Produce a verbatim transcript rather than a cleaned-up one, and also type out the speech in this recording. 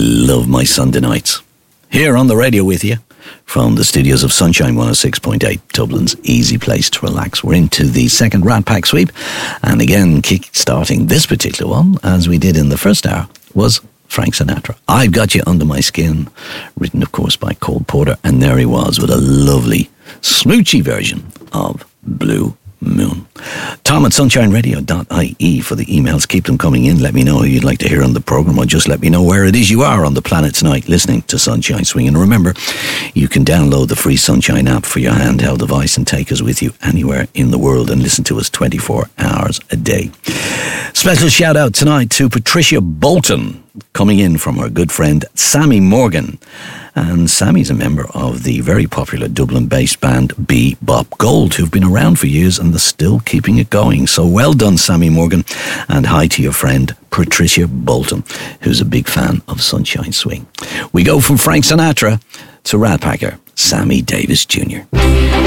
love my Sunday nights. Here on the radio with you from the studios of Sunshine one oh six point eight, Dublin's easy place to relax. We're into the second Rat Pack sweep, and again, kick-starting this particular one, as we did in the first hour, was Frank Sinatra. I've Got You Under My Skin, written, of course, by Cole Porter, and there he was with a lovely, smoochy version of Blue Moon. Tom at sunshine radio dot I E for the emails. Keep them coming in. Let me know who you'd like to hear on the programme, or just let me know where it is you are on the planet tonight listening to Sunshine Swing. And remember, you can download the free Sunshine app for your handheld device and take us with you anywhere in the world and listen to us twenty-four hours a day. Special shout out tonight to Patricia Bolton, coming in from her good friend Sammy Morgan. And Sammy's a member of the very popular Dublin-based band Bebop Gold, who've been around for years and they're still keeping it going. So well done, Sammy Morgan, and hi to your friend Patricia Bolton, who's a big fan of Sunshine Swing. We go from Frank Sinatra to Rat Packer, Sammy Davis Junior